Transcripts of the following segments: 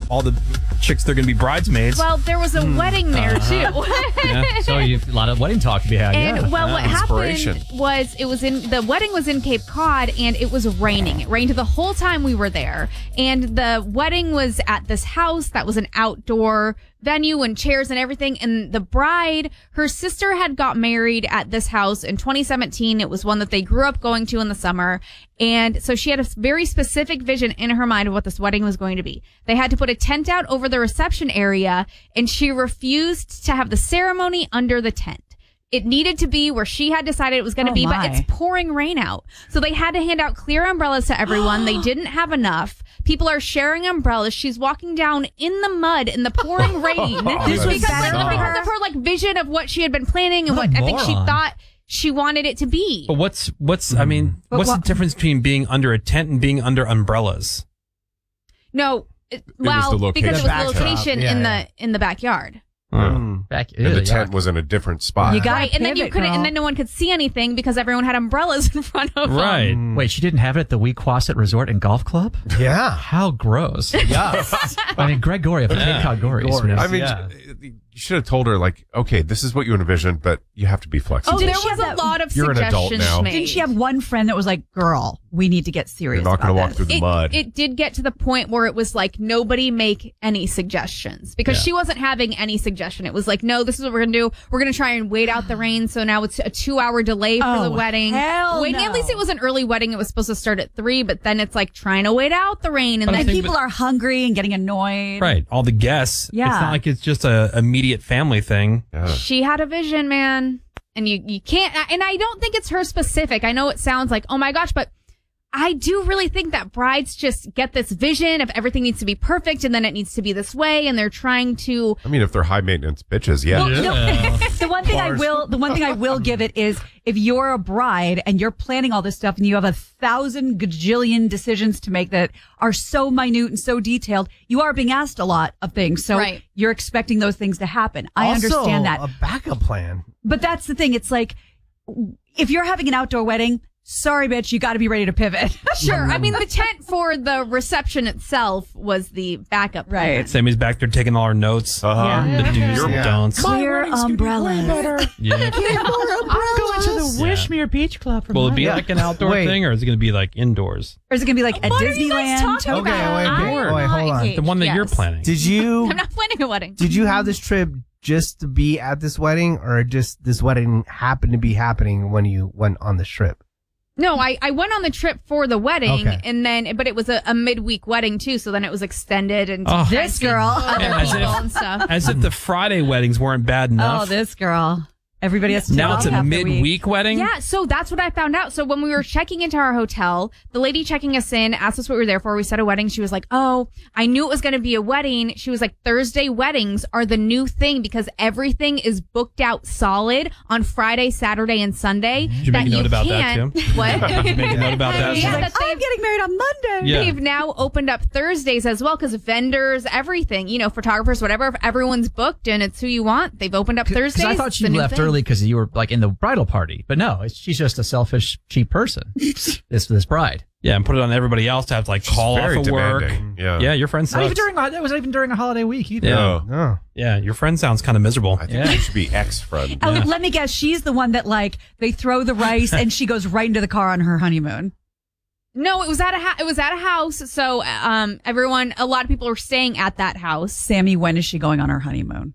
all the chicks they're going to be bridesmaids. Well, there was a wedding there too. Yeah. So a lot of wedding talk to be had. And what Inspiration. happened was the wedding was in Cape Cod and it was raining. It rained the whole time we were there. And the wedding was at this house that was an outdoor venue and chairs and everything. And the bride, her sister had got married at this house in 2017. It was one that they grew up going to in the summer. And so she had a very specific vision in her mind of what this wedding was going to be. They had to put a tent out over the reception area, and she refused to have the ceremony under the tent. It needed to be where she had decided it was going to be, but it's pouring rain out. So they had to hand out clear umbrellas to everyone. They didn't have enough. People are sharing umbrellas. She's walking down in the mud in the pouring rain. This was because of her vision of what she had been planning and what I think she thought she wanted it to be. But what's the difference between being under a tent and being under umbrellas? No, was the location. because it was the Backdrop. location in the backyard. And the tent was in a different spot. You got Right, and then you couldn't, and then no one could see anything because everyone had umbrellas in front of them. Right. Wait, she didn't have it at the Weequassett Resort and Golf Club? Yeah. How gross. Yeah. I mean, Greg Gorey of Cape Cod Gories. I mean, you should have told her, like, okay, this is what you envisioned, but you have to be flexible. There Didn't she was have a that- lot of You're an adult suggestions now. made. Didn't she have one friend that was like, girl, we need to get serious You're not going to about walk through this? the mud. It did get to the point where it was like, nobody make any suggestions because she wasn't having any suggestion. It was like, no, this is what we're going to do. We're going to try and wait out the rain. So now it's a 2-hour delay for the wedding. hell Waiting, no. At least it was an early wedding. It was supposed to start at 3, but then it's like trying to wait out the rain. And But I then And think- people are hungry and getting annoyed. Right. All the guests. Yeah. It's not like it's just a immediate family thing. she had a vision, man. And you can't, and I don't think it's her specific. I know it sounds like, oh my gosh, but I do really think that brides just get this vision of everything needs to be perfect and then it needs to be this way. And they're trying to, I mean, if they're high maintenance bitches, yeah. Well, no, the one thing I will give it is if you're a bride and you're planning all this stuff and you have 1,000 gajillion decisions to make that are so minute and so detailed, you are being asked a lot of things. So Right. you're expecting those things to happen. I Also, understand that. a backup plan. But that's the thing. It's like, if you're having an outdoor wedding, sorry, bitch, you got to be ready to pivot. sure. I mean, the tent for the reception itself was the backup. plan. Right. Sammy's back there taking all our notes. Yeah. The do's and Yeah. don'ts. Clear umbrellas. Yeah. I'm going to the Wishmere Beach Club for Will it my be Yeah. like an outdoor Wait. thing or is it going to be like indoors? Or is it going to be like at What are you guys Disneyland? talking Okay, about? wait, I'm wait, not hold on. engaged, The one that you're yes. planning. Did you I'm not planning a wedding. did you have this trip just to be at this wedding, or just this wedding happened to be happening when you went on this trip? No, I went on the trip for the wedding, Okay. and then, but it was a midweek wedding too, so then it was extended and Oh. This girl. other As people if- and stuff. As if the Friday weddings weren't bad enough. Oh, this girl. Everybody has to now take it's off a half the week. midweek wedding? Yeah, so that's what I found out. So when we were checking into our hotel, the lady checking us in asked us what we were there for. We said a wedding. She was like, oh, I knew it was going to be a wedding. She was like, Thursday weddings are the new thing because everything is booked out solid on Friday, Saturday, and Sunday. Did you make a note about that, Kim? What? Did you make a note about that? Yeah, Like, that I'm getting married on Monday. Yeah. They've now opened up Thursdays as well because vendors, everything, photographers, whatever. If everyone's booked and it's who you want, they've opened up Thursdays. Because I thought It's she the new left thing. early because you were like in the bridal party, but no, she's just a selfish, cheap person. this bride. Yeah, and put it on everybody else to have to like call off very of work. demanding. Yeah. Yeah, your friend Not even sucks. that wasn't even during a holiday week either. Yeah. No. Oh. Yeah, your friend sounds kind of miserable. I think you should be ex-friend. Oh, let me guess. She's the one that they throw the rice and she goes right into the car on her honeymoon. No, it was at a house. So a lot of people were staying at that house. Sammy, when is she going on her honeymoon?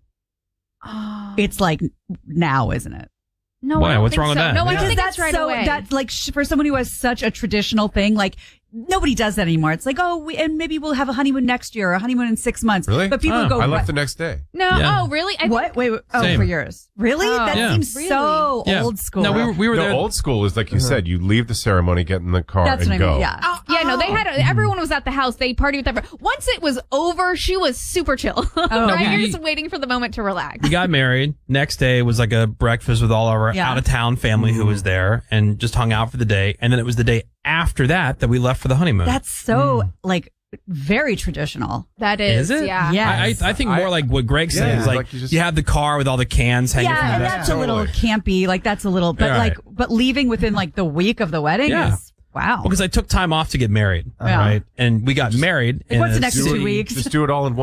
It's like now, isn't it? No, Why? I don't What's think wrong with so. that? No, I don't Because think that's it's right so, away. that's like for someone who has such a traditional thing, like nobody does that anymore. It's like, and maybe we'll have a honeymoon next year or a honeymoon in 6 months. Really? But people go, I left right- the next day. No, Yeah. oh really? what? Wait, oh, Same. for yours. Really? Oh. That Yeah. seems Really? so Yeah. old school. No, we were No, there. old school is like you said. You leave the ceremony, get in the car, That's and what I go. mean. Yeah. Yeah, no, they had everyone was at the house. They partied with everyone. Once it was over, she was super chill. Right? You're just waiting for the moment to relax. We got married. Next day was like a breakfast with all of our Yeah. out of town family who was there and just hung out for the day. And then it was the day after that we left for the honeymoon. That's so like very traditional. That is, Is it? yeah. Yes. I think more like what Greg said is like, like you just- you have the car with all the cans hanging from Yeah, the and back. that's a little campy. Like that's a little, but Yeah. like, but leaving within like the week of the wedding Yeah. is wow. Because I took time off to get married, Yeah. right? And we got married. Like, what's and the next it's- 2 weeks? Just do it all in one.